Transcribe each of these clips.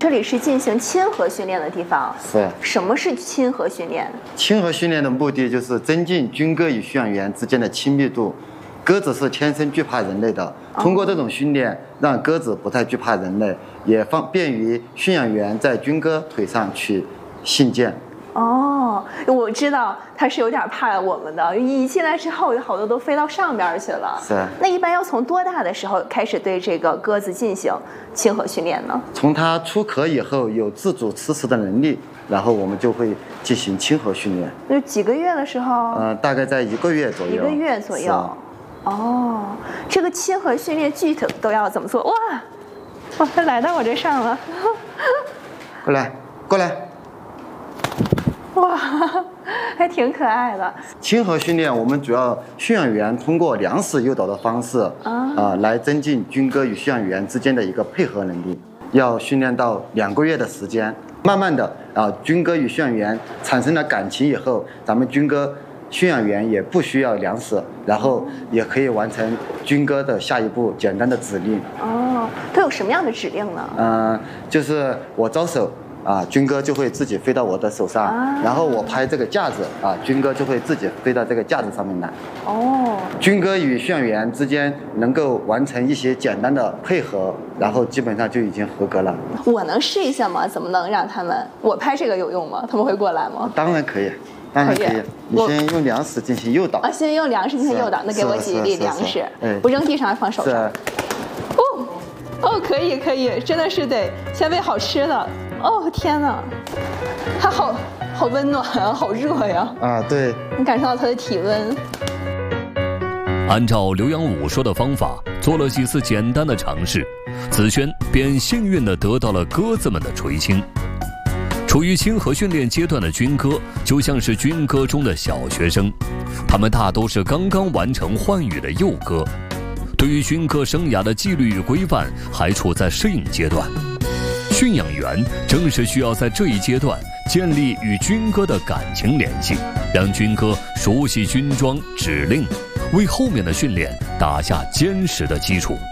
这里是进行亲和训练的地方。 是。 什么是亲和训练？ 亲和训练的目的就是增进军歌与驯养员之间的亲密度。鸽子是天生惧怕人类的，通过这种训练，让鸽子不再惧怕人类，也方便于驯养员在军歌腿上取信件。 哦，我知道它是有点怕我们的，一进来之后有好多都飞到上边去了。 是。 那一般要从多大的时候开始对这个鸽子进行亲和训练呢？ 从它出壳以后有自主吃食的能力，然后我们就会进行亲和训练。 就几个月的时候？ 大概在1个月左右。 1个月左右。哦，这个亲和训练具体都要怎么做？哇，它来到我这上了。 过来，过来。 哇，还挺可爱的。 亲和训练，我们主要驯养员通过量食诱导的方式，来增进军歌与驯养员之间的一个配合能力。要训练到2个月的时间，慢慢的军歌与驯养员产生了感情以后，咱们军歌驯养员也不需要粮食，然后也可以完成军歌的下一步简单的指令。 哦，都有什么样的指令呢？ 就是我招手，军歌就会自己飞到我的手上，然后我拍这个架子，军歌就会自己飞到这个架子上面来。 哦， 军歌与驯养员之间能够完成一些简单的配合，然后基本上就已经合格了。 我能试一下吗？怎么能让他们？我拍这个有用吗？他们会过来吗？ 当然可以。当然可以，你先用粮食进行诱导。 先用粮食进行诱导，那给我几粒粮食，不扔地上，放手上。哦，可以，真的是得先喂好吃的。哦，天哪，它好温暖啊，好热呀！ 对， 你感受到它的体温。 按照刘阳武说的方法，做了几次简单的尝试，子轩便幸运地得到了鸽子们的垂青。处于亲和训练阶段的军歌就像是军歌中的小学生，他们大都是刚刚完成换羽的幼鸽，对于军歌生涯的纪律与规范还处在适应阶段。驯养员正是需要在这一阶段建立与军歌的感情联系，让军歌熟悉军装指令，为后面的训练打下坚实的基础。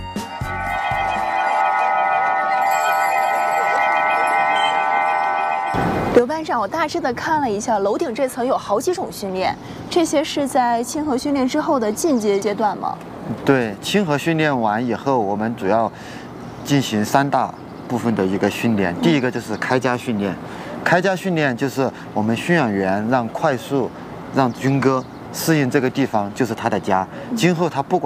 刘班长，我大致的看了一下，楼顶这层有好几种训练，这些是在亲和训练之后的进阶阶段吗？ 对，亲和训练完以后，我们主要进行3大部分的一个训练。第一个就是开家训练，开家训练就是我们驯养员快速让军歌适应这个地方就是他的家，今后他不管